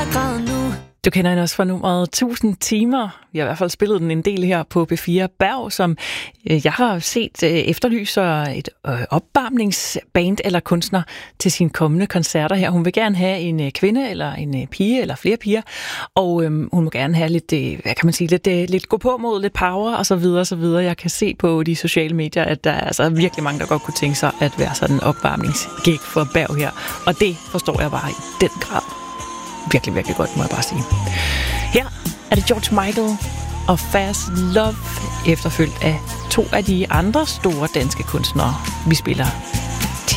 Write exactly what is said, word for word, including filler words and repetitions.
græd nu. Du kender hende også fra nummeret tusind timer. Vi har i hvert fald spillet den en del her på P fire. Berg, som øh, jeg har set øh, efterlyser et øh, opvarmningsband eller kunstner til sine kommende koncerter her. Hun vil gerne have en øh, kvinde eller en øh, pige eller flere piger, og øh, hun må gerne have lidt, øh, hvad kan man sige, lidt, øh, lidt gå på mod, lidt power og så videre og så videre. Jeg kan se på de sociale medier, at der er altså virkelig mange, der godt kunne tænke sig at være sådan en opvarmningsgig for Berg her, og det forstår jeg bare i den grad. Virkelig, virkelig godt, må jeg bare sige. Her er det George Michael og Fast Love, efterfulgt af to af de andre store danske kunstnere. Vi spiller